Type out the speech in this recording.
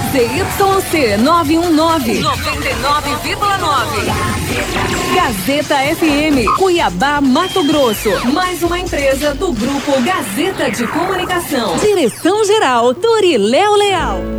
ZYC 919, 99,9. Gazeta FM, Cuiabá, Mato Grosso. Mais uma empresa do Grupo Gazeta de Comunicação. Direção-Geral, Turiléo Leal.